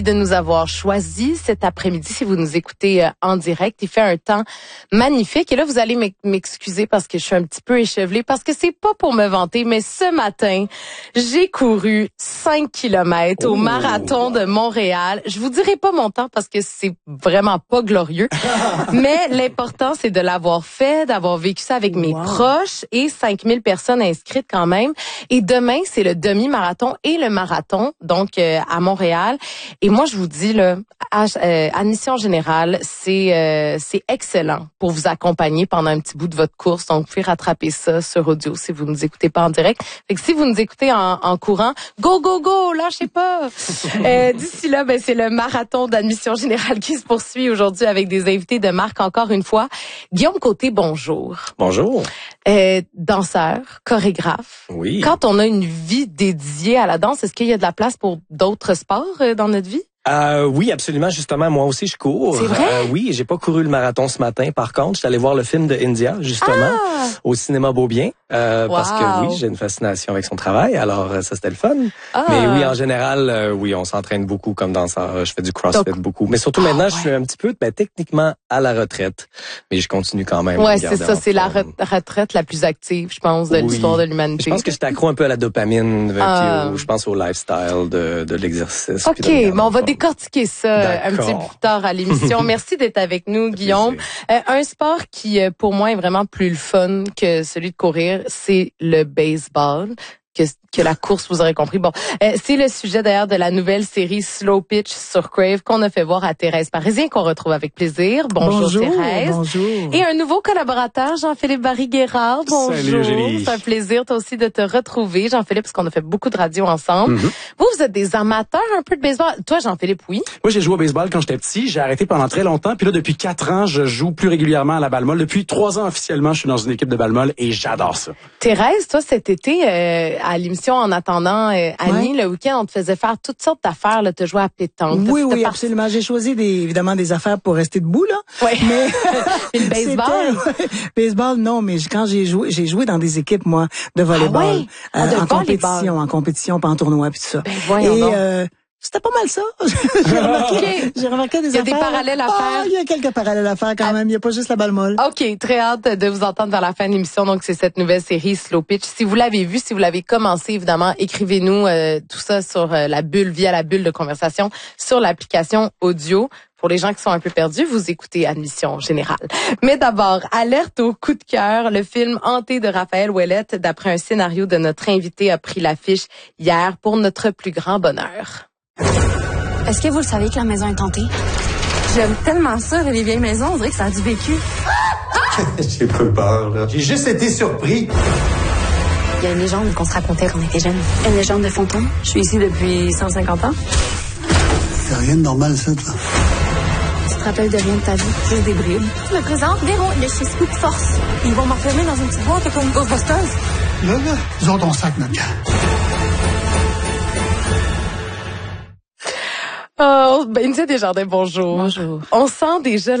de nous avoir choisi cet après-midi. Si vous nous écoutez en direct, il fait un temps magnifique. Et là, vous allez m'excuser parce que je suis un petit peu échevelée, parce que c'est pas pour me vanter, mais ce matin, j'ai couru 5 kilomètres au marathon de Montréal. Je vous dirai pas mon temps parce que c'est vraiment pas glorieux, mais l'important, c'est de l'avoir fait, d'avoir vécu ça avec mes proches et 5000 personnes inscrites quand même. Et demain, c'est le demi-marathon et le marathon, donc à Montréal. Et moi, je vous dis, là, Admission Générale, c'est excellent pour vous accompagner pendant un petit bout de votre course. Donc, vous pouvez rattraper ça sur audio si vous nous écoutez pas en direct. Fait que si vous nous écoutez en courant, go, go, go, lâchez pas! D'ici là, ben, c'est le marathon d'Admission Générale qui se poursuit aujourd'hui avec des invités de marque encore une fois. Guillaume Côté, bonjour. Bonjour. Danseur, chorégraphe. Oui. Quand on a une vie dédiée à la danse, est-ce qu'il y a de la place pour d'autres sports dans notre vie? Oui, absolument. Justement, moi aussi, je cours. C'est vrai? Oui, j'ai pas couru le marathon ce matin. Par contre, je suis allé voir le film de India, justement, au cinéma Beaubien, parce que oui, j'ai une fascination avec son travail. Alors, ça, c'était le fun. Mais oui, en général, oui, on s'entraîne beaucoup comme danseur. Je fais du CrossFit beaucoup. Mais surtout maintenant, je suis un petit peu, techniquement, à la retraite. Mais je continue quand même. Ouais, c'est ça. C'est la retraite la plus active, je pense, de l'histoire de l'humanité. Je pense que j'étais accro un peu à la dopamine, puis je pense au lifestyle de l'exercice. OK, mais on va décortiquer ça un petit peu plus tard à l'émission. Merci d'être avec nous, Guillaume. Un sport qui, pour moi, est vraiment plus le fun que celui de courir, c'est le baseball. Que la course, vous aurez compris. Bon, c'est le sujet d'ailleurs de la nouvelle série Slow Pitch sur Crave qu'on a fait voir à Thérèse Parisien, qu'on retrouve avec plaisir. Bonjour Thérèse. Bonjour. Et un nouveau collaborateur, Jean-Philippe Barry-Guérard. Bonjour. Salut, Julie. C'est un plaisir toi aussi de te retrouver, Jean-Philippe, parce qu'on a fait beaucoup de radio ensemble. Vous êtes des amateurs un peu de baseball. Toi, Jean-Philippe, oui? Moi, j'ai joué au baseball quand j'étais petit. J'ai arrêté pendant très longtemps. Puis là, depuis 4 ans, je joue plus régulièrement à la balle molle. Depuis 3 ans officiellement, je suis dans une équipe de balle molle et j'adore ça. Thérèse, toi, cet été, à l'émission En attendant Annie, le week-end, on te faisait faire toutes sortes d'affaires, là, te jouer à pétanque. Oui, absolument. J'ai choisi évidemment des affaires pour rester debout, là. Oui. Mais le baseball? Baseball, non, mais quand j'ai joué dans des équipes, moi, de volleyball. En compétition, pas en tournoi, puis tout ça. Ben, voyons donc. C'était pas mal ça. J'ai remarqué des affaires. Il y a des parallèles à faire. Il y a quelques parallèles à faire quand même. Il y a pas juste la balle molle. OK, très hâte de vous entendre vers la fin de l'émission. Donc, c'est cette nouvelle série Slow Pitch. Si vous l'avez vu, si vous l'avez commencé, évidemment, écrivez-nous tout ça sur la bulle, via la bulle de conversation, sur l'application audio. Pour les gens qui sont un peu perdus, vous écoutez Admission Générale. Mais d'abord, alerte au coup de cœur. Le film Hanté de Raphaël Ouellette, d'après un scénario de notre invité, a pris l'affiche hier pour notre plus grand bonheur. Est-ce que vous le savez que la maison est hantée? J'aime tellement ça, les vieilles maisons, on dirait que ça a du vécu. J'ai pas peur, là. J'ai juste été surpris. Il y a une légende qu'on se racontait quand on était jeunes. Une légende de fantôme. Je suis ici depuis 150 ans. C'est rien de normal, ça, toi. Tu te rappelles de rien de ta vie, juste des bribes. Je me présente, Véro, le chez Scoop Force. Ils vont m'enfermer dans une petite boîte comme une Ghostbusters. Là, nous autres, on sac notre camp. India Desjardins, bonjour. Bonjour. On sent déjà